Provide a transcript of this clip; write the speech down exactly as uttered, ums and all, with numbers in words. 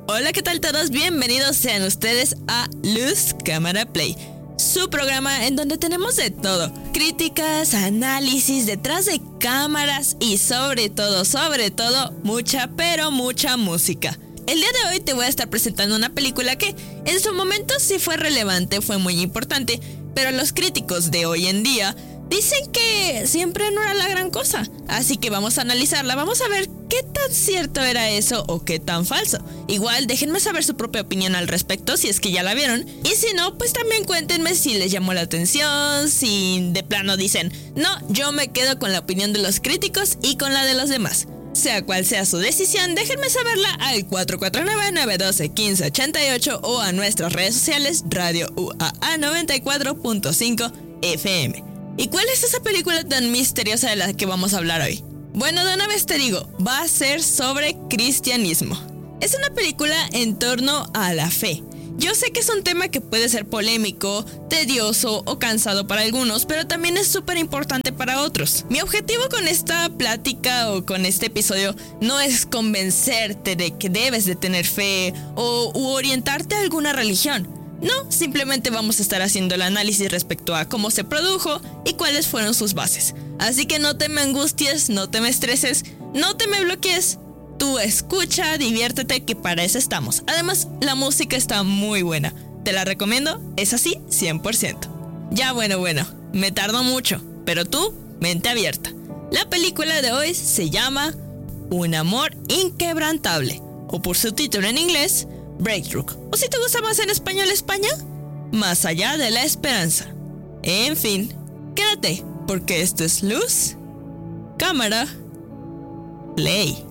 Hola, ¿qué tal todos? Bienvenidos sean ustedes a Luz Cámara Play, su programa en donde tenemos de todo: críticas, análisis, detrás de cámaras y sobre todo, sobre todo, mucha, pero mucha música. El día de hoy te voy a estar presentando una película que en su momento sí fue relevante, fue muy importante, pero los críticos de hoy en día dicen que siempre no era la gran cosa. Así que vamos a analizarla, vamos a ver qué tan cierto era eso o qué tan falso. Igual déjenme saber su propia opinión al respecto si es que ya la vieron. Y si no, pues también cuéntenme si les llamó la atención, si de plano dicen, no, yo me quedo con la opinión de los críticos y con la de los demás. Sea cual sea su decisión, déjenme saberla al cuatro cuatro nueve, nueve uno dos, uno cinco ocho ocho o a nuestras redes sociales Radio U A A noventa y cuatro punto cinco F M. ¿Y cuál es esa película tan misteriosa de la que vamos a hablar hoy? Bueno, de una vez te digo, va a ser sobre cristianismo. Es una película en torno a la fe. Yo sé que es un tema que puede ser polémico, tedioso o cansado para algunos, pero también es súper importante para otros. Mi objetivo con esta plática o con este episodio no es convencerte de que debes de tener fe o u orientarte a alguna religión. No, simplemente vamos a estar haciendo el análisis respecto a cómo se produjo y cuáles fueron sus bases. Así que no te me angusties, no te me estreses, no te me bloquees. Tú escucha, diviértete, que para eso estamos. Además, la música está muy buena. Te la recomiendo, es así, cien por ciento. Ya bueno, bueno, me tardo mucho, pero tú, mente abierta. La película de hoy se llama Un amor inquebrantable, o por su título en inglés, Breakthrough. O si te gusta más en español España, Más allá de la esperanza. En fin, quédate, porque esto es Luz, Cámara, Play.